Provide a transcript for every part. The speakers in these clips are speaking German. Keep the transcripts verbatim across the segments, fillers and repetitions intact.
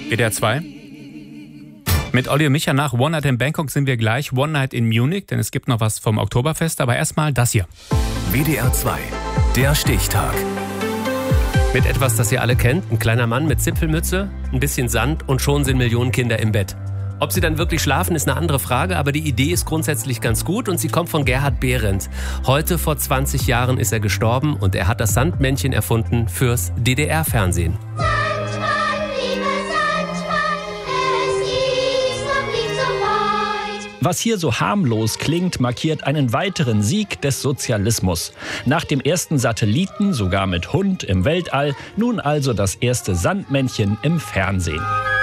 W D R zwei. Mit Olli und Micha nach One Night in Bangkok sind wir gleich. One Night in Munich, denn es gibt noch was vom Oktoberfest. Aber erstmal das hier. W D R zwei, der Stichtag. Mit etwas, das ihr alle kennt. Ein kleiner Mann mit Zipfelmütze, ein bisschen Sand und schon sind Millionen Kinder im Bett. Ob sie dann wirklich schlafen, ist eine andere Frage, aber die Idee ist grundsätzlich ganz gut und sie kommt von Gerhard Behrendt. Heute vor zwanzig Jahren ist er gestorben und er hat das Sandmännchen erfunden fürs D D R-Fernsehen. Was hier so harmlos klingt, markiert einen weiteren Sieg des Sozialismus. Nach dem ersten Satelliten, sogar mit Hund im Weltall, nun also das erste Sandmännchen im Fernsehen.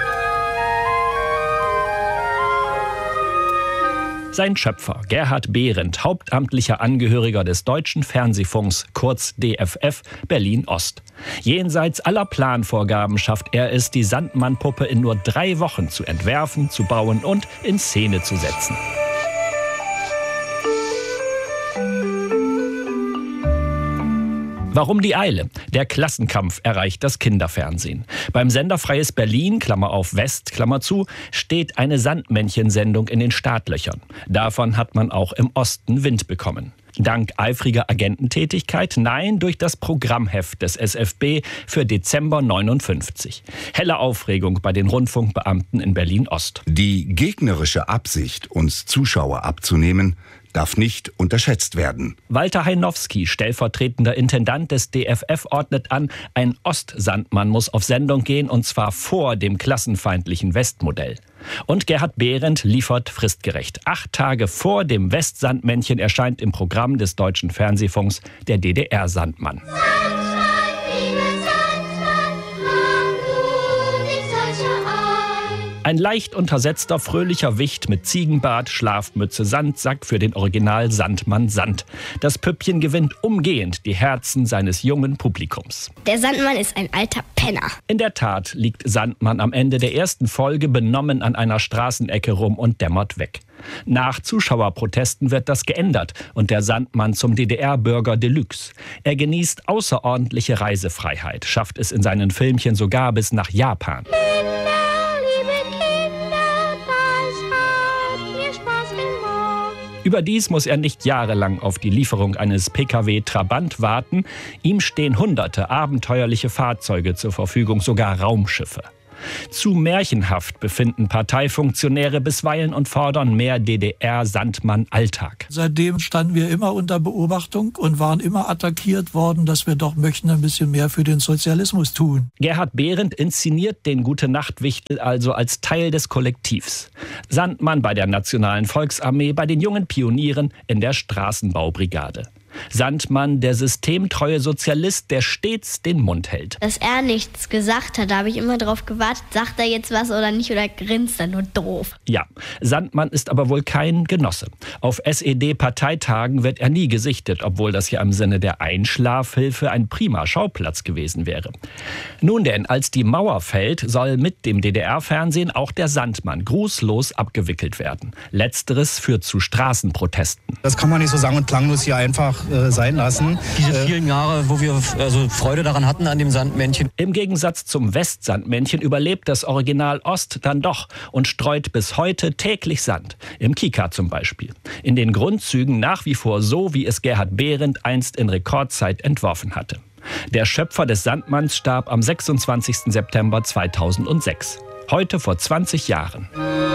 Sein Schöpfer, Gerhard Behrendt, hauptamtlicher Angehöriger des Deutschen Fernsehfunks, kurz D F F, Berlin-Ost. Jenseits aller Planvorgaben schafft er es, die Sandmann-Puppe in nur drei Wochen zu entwerfen, zu bauen und in Szene zu setzen. Warum die Eile? Der Klassenkampf erreicht das Kinderfernsehen. Beim Sender Freies Berlin, Klammer auf West, Klammer zu, steht eine Sandmännchensendung in den Startlöchern. Davon hat man auch im Osten Wind bekommen. Dank eifriger Agententätigkeit? Nein, durch das Programmheft des S F B für Dezember neunundfünfzig. Helle Aufregung bei den Rundfunkbeamten in Berlin-Ost. Die gegnerische Absicht, uns Zuschauer abzunehmen, darf nicht unterschätzt werden. Walter Heinowski, stellvertretender Intendant des D F F, ordnet an, ein Ostsandmann muss auf Sendung gehen, und zwar vor dem klassenfeindlichen Westmodell. Und Gerhard Behrendt liefert fristgerecht. Acht Tage vor dem Westsandmännchen erscheint im Programm des Deutschen Fernsehfunks der D D R-Sandmann. Ein leicht untersetzter, fröhlicher Wicht mit Ziegenbart, Schlafmütze, Sandsack für den Original Sandmann Sand. Das Püppchen gewinnt umgehend die Herzen seines jungen Publikums. Der Sandmann ist ein alter Penner. In der Tat liegt Sandmann am Ende der ersten Folge benommen an einer Straßenecke rum und dämmert weg. Nach Zuschauerprotesten wird das geändert und der Sandmann zum D D R-Bürger Deluxe. Er genießt außerordentliche Reisefreiheit, schafft es in seinen Filmchen sogar bis nach Japan. Überdies muss er nicht jahrelang auf die Lieferung eines P K W Trabant warten. Ihm stehen hunderte abenteuerliche Fahrzeuge zur Verfügung, sogar Raumschiffe. Zu märchenhaft befinden Parteifunktionäre bisweilen und fordern mehr D D R-Sandmann-Alltag. Seitdem standen wir immer unter Beobachtung und waren immer attackiert worden, dass wir doch möchten ein bisschen mehr für den Sozialismus tun. Gerhard Behrendt inszeniert den Gute-Nacht-Wichtel also als Teil des Kollektivs. Sandmann bei der Nationalen Volksarmee, bei den jungen Pionieren in der Straßenbaubrigade. Sandmann, der systemtreue Sozialist, der stets den Mund hält. Dass er nichts gesagt hat, da habe ich immer drauf gewartet, sagt er jetzt was oder nicht, oder grinst er nur doof. Ja, Sandmann ist aber wohl kein Genosse. Auf S E D-Parteitagen wird er nie gesichtet, obwohl das ja im Sinne der Einschlafhilfe ein prima Schauplatz gewesen wäre. Nun denn, als die Mauer fällt, soll mit dem D D R-Fernsehen auch der Sandmann grußlos abgewickelt werden. Letzteres führt zu Straßenprotesten. Das kann man nicht so sang- und klanglos hier einfach äh, sein lassen. Diese vielen Jahre, wo wir also Freude daran hatten an dem Sandmännchen. Im Gegensatz zum Westsandmännchen überlebt das Original Ost dann doch und streut bis heute täglich Sand. Im Kika zum Beispiel. In den Grundzügen nach wie vor so, wie es Gerhard Behrendt einst in Rekordzeit entworfen hatte. Der Schöpfer des Sandmanns starb am sechsundzwanzigsten September zweitausendsechs. Heute vor zwanzig Jahren.